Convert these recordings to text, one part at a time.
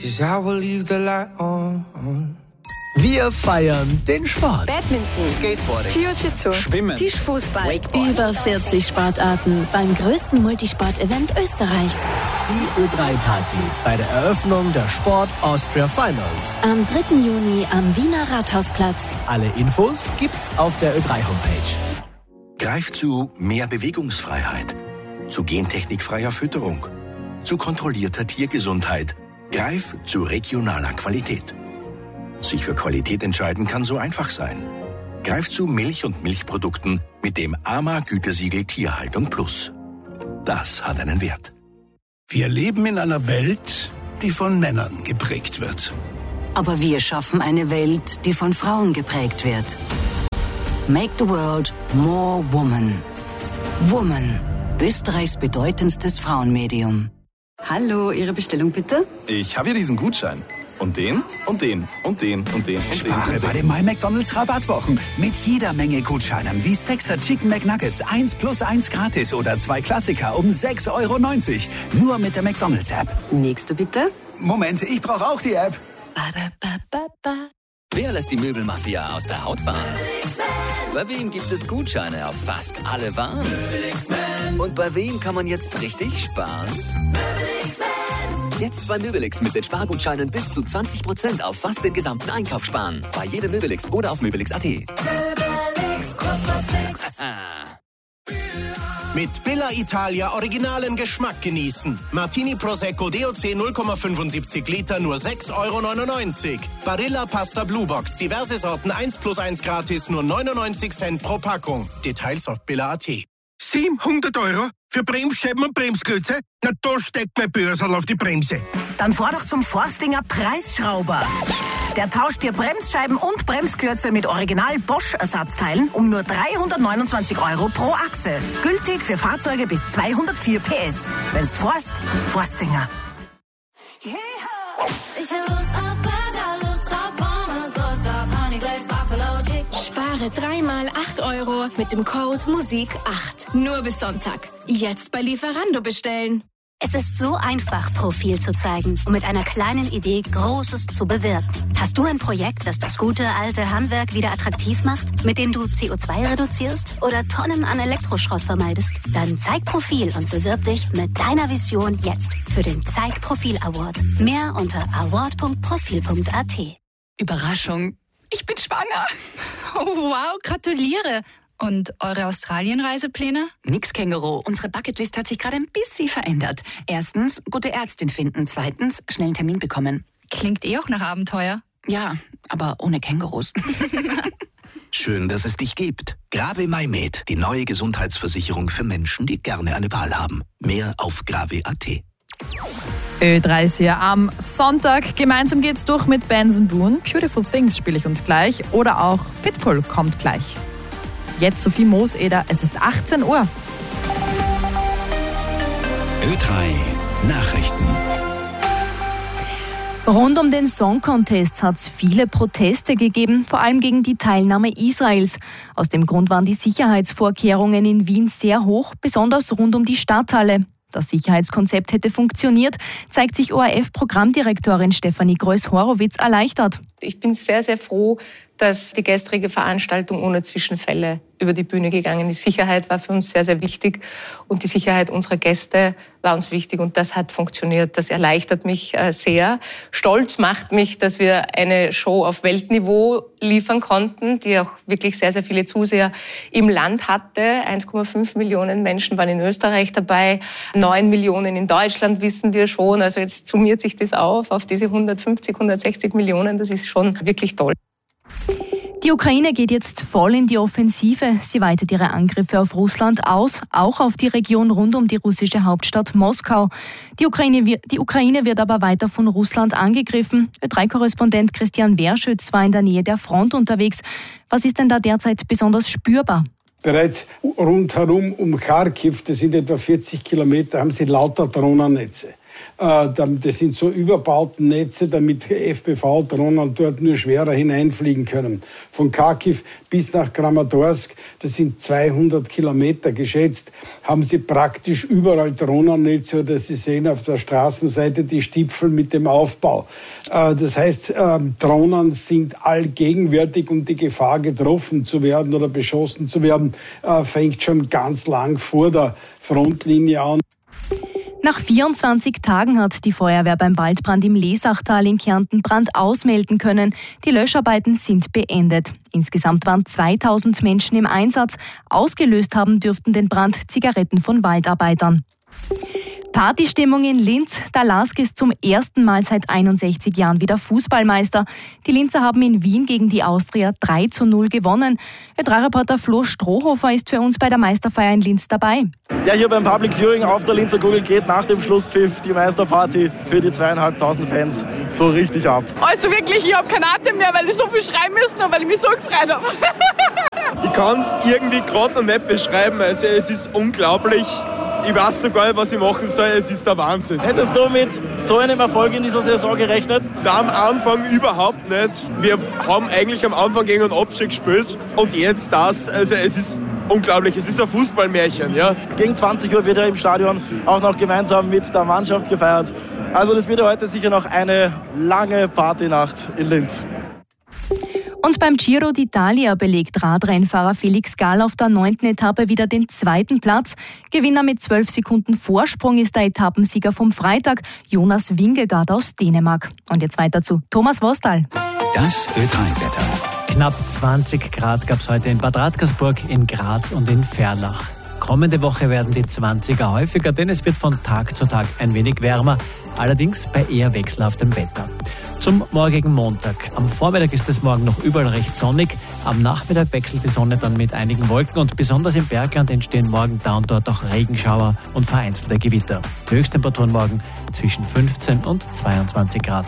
'cause I will leave the light on. Wir feiern den Sport. Badminton, Skateboarding, Jiu-Jitsu, Schwimmen, Tischfußball, Wakeboard. Über 40 Sportarten beim größten Multisport-Event Österreichs. Die Ö3-Party bei der Eröffnung der Sport Austria Finals. Am 3. Juni am Wiener Rathausplatz. Alle Infos gibt's auf der Ö3-Homepage. Greif zu mehr Bewegungsfreiheit, zu gentechnikfreier Fütterung, zu kontrollierter Tiergesundheit. Greif zu regionaler Qualität. Sich für Qualität entscheiden kann so einfach sein. Greif zu Milch und Milchprodukten mit dem AMA-Gütesiegel Tierhaltung Plus. Das hat einen Wert. Wir leben in einer Welt, die von Männern geprägt wird. Aber wir schaffen eine Welt, die von Frauen geprägt wird. Make the world more woman. Woman, Österreichs bedeutendstes Frauenmedium. Hallo, Ihre Bestellung bitte? Ich habe hier diesen Gutschein. Und den, und den, und den, und den, und Spare den. bei den My McDonald's Rabattwochen. Mit jeder Menge Gutscheinen wie 6er Chicken McNuggets 1 plus 1 gratis oder 2 Klassiker um 6,90 €. Nur mit der McDonald's App. Nächste bitte. Moment, ich brauche auch die App. Wer lässt die Möbelmafia aus der Haut fahren? Bei wem gibt es Gutscheine auf fast alle Waren? Und bei wem kann man jetzt richtig sparen? Jetzt bei Möbelix mit den Spargutscheinen bis zu 20% auf fast den gesamten Einkauf sparen. Bei jedem Möbelix oder auf Möbelix.at. Mit Billa Italia originalen Geschmack genießen. Martini Prosecco DOC 0,75 Liter nur 6,99 €. Barilla Pasta Blue Box, diverse Sorten 1 plus 1 gratis, nur 99 Cent pro Packung. Details auf Billa.at. 700 € für Bremsscheiben und Bremsklötze? Na, da steckt mein Börsal auf die Bremse. Dann fahr doch zum Forstinger Preisschrauber. Der tauscht dir Bremsscheiben und Bremsklötze mit Original Bosch-Ersatzteilen um nur 329 € pro Achse. Gültig für Fahrzeuge bis 204 PS. Wenn's fährst, Forstinger. Ich hab Lust auf Burger, Lust auf Pommes, Lust auf Honeyglazed Buffalo Chicken. Spare 3x 8 € mit dem Code MUSIK8. Nur bis Sonntag. Jetzt bei Lieferando bestellen. Es ist so einfach, Profil zu zeigen und mit einer kleinen Idee Großes zu bewirken. Hast du ein Projekt, das das gute alte Handwerk wieder attraktiv macht, mit dem du CO2 reduzierst oder Tonnen an Elektroschrott vermeidest? Dann zeig Profil und bewirb dich mit deiner Vision jetzt für den Zeig Profil Award. Mehr unter award.profil.at. Überraschung. Ich bin schwanger. Oh, wow, gratuliere. Und eure Australien-Reisepläne? Nix, Känguru. Unsere Bucketlist hat sich gerade ein bisschen verändert. Erstens, gute Ärztin finden. Zweitens, schnell einen Termin bekommen. Klingt auch nach Abenteuer. Ja, aber ohne Kängurus. Schön, dass es dich gibt. Grave MyMed, die neue Gesundheitsversicherung für Menschen, die gerne eine Wahl haben. Mehr auf grave.at. Ö3 am Sonntag. Gemeinsam geht's durch mit Benson Boone. Beautiful Things spiele ich uns gleich. Oder auch Pitbull kommt gleich. Jetzt Sophie Mooseder, es ist 18 Uhr. Ö3 Nachrichten. Rund um den Song Contest hat es viele Proteste gegeben, vor allem gegen die Teilnahme Israels. Aus dem Grund waren die Sicherheitsvorkehrungen in Wien sehr hoch, besonders rund um die Stadthalle. Das Sicherheitskonzept hätte funktioniert, zeigt sich ORF-Programmdirektorin Stefanie Greuß-Horowitz erleichtert. Ich bin sehr, sehr froh, dass die gestrige Veranstaltung ohne Zwischenfälle über die Bühne gegangen ist. Die Sicherheit war für uns sehr, sehr wichtig und die Sicherheit unserer Gäste war uns wichtig und das hat funktioniert. Das erleichtert mich sehr. Stolz macht mich, dass wir eine Show auf Weltniveau liefern konnten, die auch wirklich sehr, sehr viele Zuseher im Land hatte. 1,5 Millionen Menschen waren in Österreich dabei, 9 Millionen in Deutschland, wissen wir schon. Also jetzt summiert sich das auf diese 150, 160 Millionen. Das ist schon wirklich toll. Die Ukraine geht jetzt voll in die Offensive. Sie weitet ihre Angriffe auf Russland aus, auch auf die Region rund um die russische Hauptstadt Moskau. Die Ukraine wird aber weiter von Russland angegriffen. Ö3-Korrespondent Christian Werschütz war in der Nähe der Front unterwegs. Was ist denn da derzeit besonders spürbar? Bereits rundherum um Kharkiv, das sind etwa 40 Kilometer, haben sie lauter Drohnennetze. Das sind so überbauten Netze, damit FPV-Drohnen dort nur schwerer hineinfliegen können. Von Kharkiv bis nach Kramatorsk, das sind 200 Kilometer geschätzt, haben sie praktisch überall Drohnennetze, oder Sie sehen auf der Straßenseite die Stipfel mit dem Aufbau. Das heißt, Drohnen sind allgegenwärtig, und die Gefahr, getroffen zu werden oder beschossen zu werden, fängt schon ganz lang vor der Frontlinie an. Nach 24 Tagen hat die Feuerwehr beim Waldbrand im Lesachtal in Kärnten Brand ausmelden können. Die Löscharbeiten sind beendet. Insgesamt waren 2000 Menschen im Einsatz. Ausgelöst haben dürften den Brand Zigaretten von Waldarbeitern. Partystimmung in Linz. Der LASK ist zum ersten Mal seit 61 Jahren wieder Fußballmeister. Die Linzer haben in Wien gegen die Austria 3:0 gewonnen. Ö3-Reporter Flo Strohhofer ist für uns bei der Meisterfeier in Linz dabei. Ja, hier beim Public Viewing auf der Linzer Kugel geht nach dem Schlusspfiff die Meisterparty für die 2500 Fans so richtig ab. Also wirklich, ich habe keinen Atem mehr, weil ich so viel schreien müssen habe, weil ich mich so gefreut habe. Ich kann es irgendwie gerade noch nicht beschreiben. Also es ist unglaublich. Ich weiß sogar nicht, was ich machen soll. Es ist der Wahnsinn. Hättest du mit so einem Erfolg in dieser Saison gerechnet? Na, am Anfang überhaupt nicht. Wir haben eigentlich am Anfang gegen einen Abstieg gespielt. Und jetzt das. Also es ist unglaublich. Es ist ein Fußballmärchen. Ja. Gegen 20 Uhr wird er im Stadion auch noch gemeinsam mit der Mannschaft gefeiert. Also das wird heute sicher noch eine lange Partynacht in Linz. Und beim Giro d'Italia belegt Radrennfahrer Felix Gall auf der 9. Etappe wieder den 2. Platz. Gewinner mit 12 Sekunden Vorsprung ist der Etappensieger vom Freitag, Jonas Vingegaard aus Dänemark. Und jetzt weiter zu Thomas Wostal. Das Ö3-Wetter. Knapp 20 Grad gab es heute in Bad Radkersburg, in Graz und in Ferlach. Kommende Woche werden die 20er häufiger, denn es wird von Tag zu Tag ein wenig wärmer, allerdings bei eher wechselhaftem Wetter. Zum morgigen Montag. Am Vormittag ist es morgen noch überall recht sonnig. Am Nachmittag wechselt die Sonne dann mit einigen Wolken und besonders im Bergland entstehen morgen da und dort auch Regenschauer und vereinzelte Gewitter. Die Höchsttemperaturen morgen zwischen 15 und 22 Grad.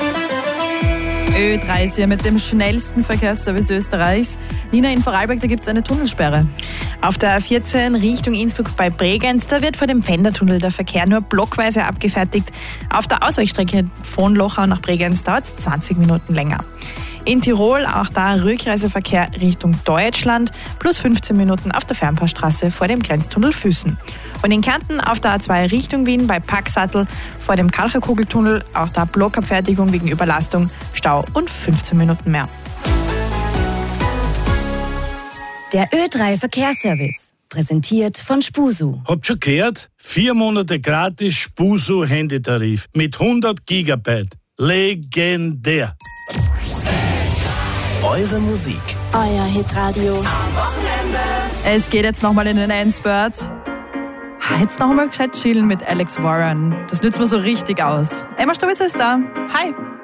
Ö3 ist hier mit dem schnellsten Verkehrsservice Österreichs. Nina, in Vorarlberg, da gibt es eine Tunnelsperre. Auf der A14 Richtung Innsbruck bei Bregenz, da wird vor dem Pfändertunnel der Verkehr nur blockweise abgefertigt. Auf der Ausweichstrecke von Lochau nach Bregenz dauert es 20 Minuten länger. In Tirol auch da Rückreiseverkehr Richtung Deutschland, plus 15 Minuten auf der Fernpassstraße vor dem Grenztunnel Füssen. Und in Kärnten auf der A2 Richtung Wien bei Packsattel vor dem Kalcherkugeltunnel, auch da Blockabfertigung wegen Überlastung, Stau und 15 Minuten mehr. Der Ö3 Verkehrsservice, präsentiert von Spusu. Habt schon gehört? 4 Monate gratis Spusu Handytarif mit 100 Gigabyte. Legendär. Eure Musik. Euer Hitradio. Es geht jetzt nochmal in den Endspurt. Jetzt nochmal gescheit chillen mit Alex Warren. Das nützt mir so richtig aus. Emma Stubitzer ist da. Hi.